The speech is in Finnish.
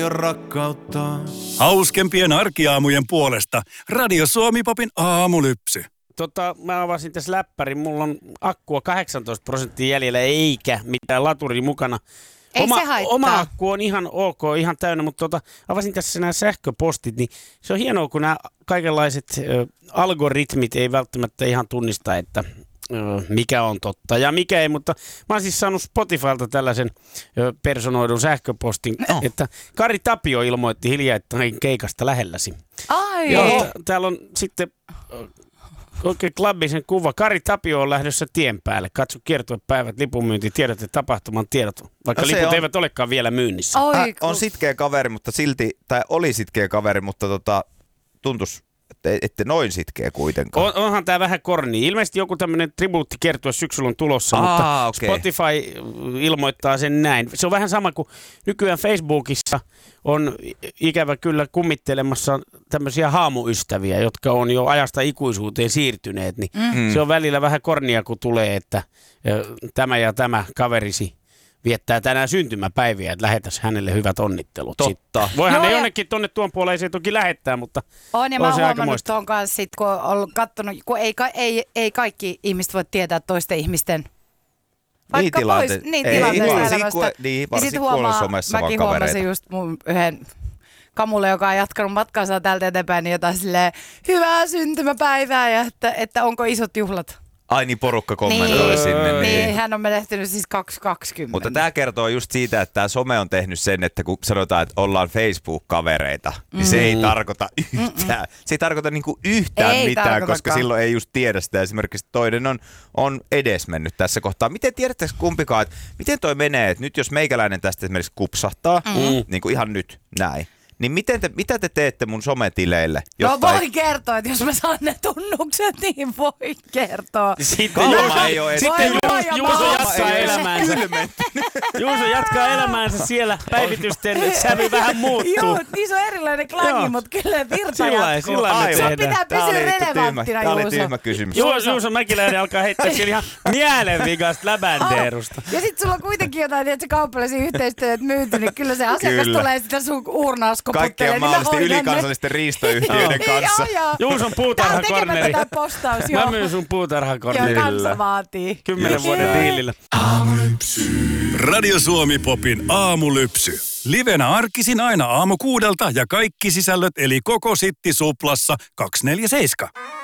rakkautta. Hauskempien arkiaamujen puolesta Radio Suomi-popin aamulypsy. Mä avasin tässä läppärin. Mulla on akkua 18% jäljellä eikä mitään laturi mukana. Ei se haittaa. Oma akku on ihan ok, ihan täynnä, mutta avasin tässä nämä sähköpostit, niin se on hienoa, kun nämä kaikenlaiset algoritmit ei välttämättä ihan tunnista, että mikä on totta ja mikä ei, mutta mä oon siis saanut Spotifylta tällaisen personoidun sähköpostin, että Kari Tapio ilmoitti hiljattain keikasta lähelläsi. Ai! Ja täällä on sitten oikein klabbisen kuva. Kari Tapio on lähdössä tien päälle. Katso kiertuepäivät, lipunmyyntitiedot ja tapahtuman tiedot, vaikka liput eivät olekaan vielä myynnissä. On sitkeä kaveri, mutta silti, tai oli sitkeä kaveri, mutta tuntuisi, ette noin sitkeä kuitenkaan. Onhan tää vähän korni. Ilmeisesti joku tämmönen tribuuttikiertue syksyllä on tulossa, mutta okay. Spotify ilmoittaa sen näin. Se on vähän sama kuin nykyään Facebookissa on ikävä kyllä kummittelemassa tämmöisiä haamuystäviä, jotka on jo ajasta ikuisuuteen siirtyneet. Niin se on välillä vähän kornia, kun tulee, että tämä ja tämä kaverisi viettää tänään syntymäpäiviä, että lähetäs hänelle hyvät onnittelut. Totta. Voihan ne jonnekin tonne tuon puoleiseen toki lähettää, mutta on ja mä oon huomannut tuon kanssa, sit, kun on katsonut, kun ei kaikki ihmiset voi tietää toisten ihmisten vaikka tilanteesta elämästä. Niin, varsinkin kun on somessa vaan kavereita. Mäkin huomasin just mun yhden kamulle, joka on jatkanut matkaansa täältä eteenpäin, niin jotain silleen, hyvää syntymäpäivää ja että onko isot juhlat. Ai niin, porukka kommentoi sinne. Niin, hän on menehtynyt siis 2.20. Mutta tämä kertoo just siitä, että tämä some on tehnyt sen, että kun sanotaan, että ollaan Facebook-kavereita, niin se ei tarkoita yhtään. Se ei tarkoita niinku yhtään mitään, koska silloin ei just tiedä sitä. Esimerkiksi toinen on edesmennyt tässä kohtaa. Miten tiedättekö kumpikaan, että miten toi menee, että nyt jos meikäläinen tästä esimerkiksi kupsahtaa, niin kuin ihan nyt näin. Niin mitä te teette mun sometileille? No voi kertoa, että jos mä saan ne tunnukset, niin voi kertoa. Sitten Juuso jatkaa elämäänsä siellä. Päivitysten sävy vähän muuttuu. Joo, niin se on erilainen klangi, mutta kyllä virta jatkuu. Sun pitää pysyä relevanttina, Juuso. Tämä oli tyhmä kysymys. Juuso Mäkiläinen alkaa heittää siellä ihan mielenvikasta läbändeerusta. Ja sit sulla on kuitenkin jotain, että kaupallisia yhteistyöt myyty, niin kyllä se asiakas tulee sitä sun uurnaas. Kaikkien mahdollisesti ylikansallisten riistoyhtiöiden kanssa. Juuson puutarhakorneri. Mä myyn sun puutarhakornerilla. Joo, kansa vaatii. 10 vuoden diilillä. Aamulypsy. Radio Suomi-popin aamulypsy. Livenä arkisin aina aamu 6 ja kaikki sisällöt eli koko Sitti Suplassa 247.